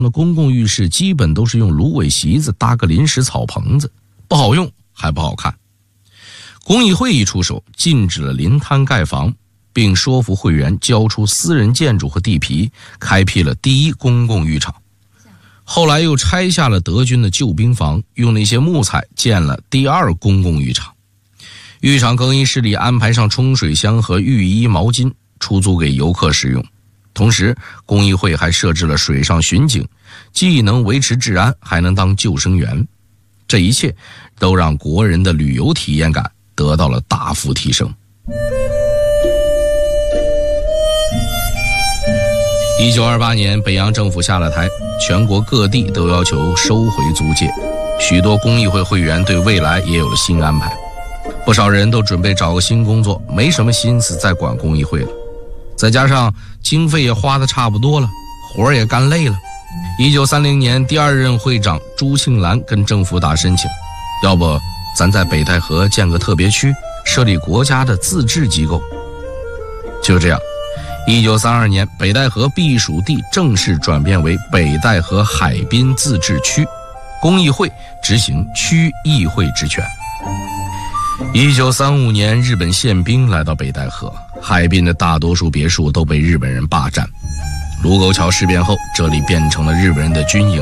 那公共浴室基本都是用芦苇席子搭个临时草棚子，不好用还不好看。公议会一出手，禁止了临滩盖房，并说服会员交出私人建筑和地皮，开辟了第一公共浴场。后来又拆下了德军的旧兵房，用那些木材建了第二公共浴场。浴场更衣室里安排上冲水箱和浴衣毛巾，出租给游客使用。同时公议会还设置了水上巡警，既能维持治安，还能当救生员。这一切都让国人的旅游体验感得到了大幅提升。1928年，北洋政府下了台，全国各地都要求收回租界，许多公议会会员对未来也有了新安排。不少人都准备找个新工作，没什么心思再管公议会了。再加上经费也花得差不多了，活儿也干累了。1930年，第二任会长朱庆澜跟政府打申请，要不咱在北戴河建个特别区，设立国家的自治机构。就这样，1932年，北戴河避暑地正式转变为北戴河海滨自治区，公议会执行区议会职权。1935年，日本宪兵来到北戴河，海滨的大多数别墅都被日本人霸占。卢沟桥事变后，这里变成了日本人的军营。